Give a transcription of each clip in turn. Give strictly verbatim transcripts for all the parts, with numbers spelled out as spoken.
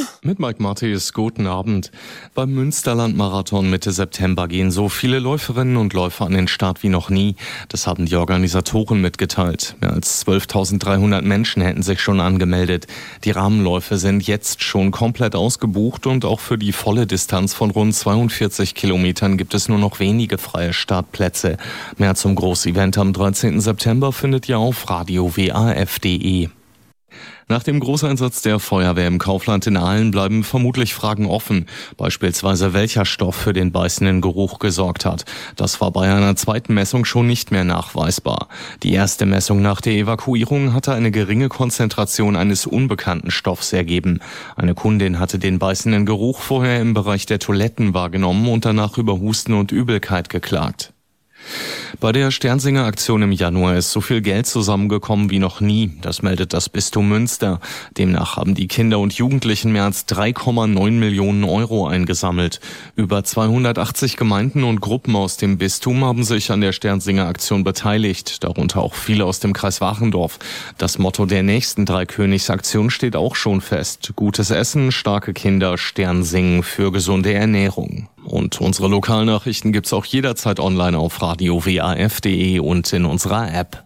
Mit Mike Matthäus, guten Abend. Beim Münsterland-Marathon Mitte September gehen so viele Läuferinnen und Läufer an den Start wie noch nie. Das haben die Organisatoren mitgeteilt. Mehr als zwölftausenddreihundert Menschen hätten sich schon angemeldet. Die Rahmenläufe sind jetzt schon komplett ausgebucht und auch für die volle Distanz von rund zweiundvierzig Kilometern gibt es nur noch wenige freie Startplätze. Mehr zum Großevent am dreizehnten September findet ihr auf radio w a f punkt d e. Nach dem Großeinsatz der Feuerwehr im Kaufland in Aalen bleiben vermutlich Fragen offen. Beispielsweise welcher Stoff für den beißenden Geruch gesorgt hat. Das war bei einer zweiten Messung schon nicht mehr nachweisbar. Die erste Messung nach der Evakuierung hatte eine geringe Konzentration eines unbekannten Stoffs ergeben. Eine Kundin hatte den beißenden Geruch vorher im Bereich der Toiletten wahrgenommen und danach über Husten und Übelkeit geklagt. Bei der Sternsinger-Aktion im Januar ist so viel Geld zusammengekommen wie noch nie. Das meldet das Bistum Münster. Demnach haben die Kinder und Jugendlichen mehr als drei Komma neun Millionen Euro eingesammelt. Über zweihundertachtzig Gemeinden und Gruppen aus dem Bistum haben sich an der Sternsinger-Aktion beteiligt, darunter auch viele aus dem Kreis Wachendorf. Das Motto der nächsten Dreikönigs-Aktion steht auch schon fest. Gutes Essen, starke Kinder, Sternsingen für gesunde Ernährung. Und unsere Lokalnachrichten gibt's auch jederzeit online auf radio w a f punkt d e und in unserer App.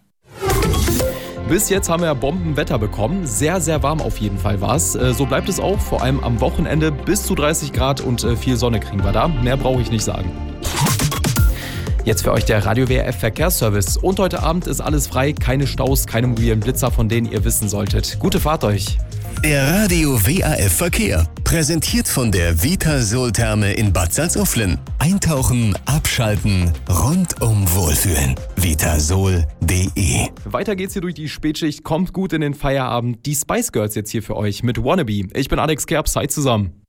Bis jetzt haben wir Bombenwetter bekommen. Sehr, sehr warm auf jeden Fall war es. So bleibt es auch, vor allem am Wochenende. Bis zu dreißig Grad und viel Sonne kriegen wir da. Mehr brauche ich nicht sagen. Jetzt für euch der Radio W R F Verkehrsservice. Und heute Abend ist alles frei, keine Staus, keine mobilen Blitzer, von denen ihr wissen solltet. Gute Fahrt euch. Der Radio W A F Verkehr. Präsentiert von der Vitasol-Therme in Bad Salzuflen. Eintauchen, abschalten, rundum wohlfühlen. vitasol punkt d e. Weiter geht's hier durch die Spätschicht. Kommt gut in den Feierabend. Die Spice Girls jetzt hier für euch mit Wannabe. Ich bin Alex Kerb, seid zusammen.